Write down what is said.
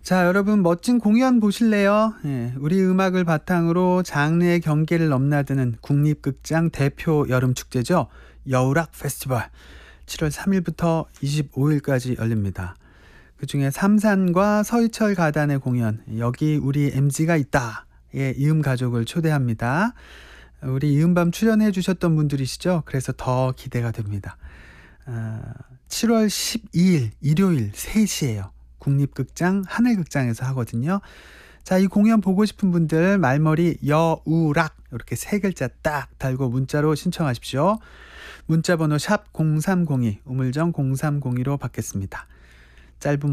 자, 여러분 멋진 공연 보실래요? 예, 우리 음악을 바탕으로 장르의 경계를 넘나드는 국립극장 대표 여름축제죠. 여우락 페스티벌. 7월 3일부터 25일까지 열립니다. 그중에 삼산과 서희철 가단의 공연, 여기 우리 MZ가 있다. 예, 이음 가족을 초대합니다. 우리 이음밤 출연해 주셨던 분들이시죠. 그래서 더 기대가 됩니다. 7월 12일 일요일 3시에요. 국립극장 하늘극장에서 하거든요. 자, 이 공연 보고 싶은 분들 말머리 여우락 이렇게 3글자 딱 달고 문자로 신청하십시오. 문자번호 샵 0302 우물정 0302로 받겠습니다. 짧은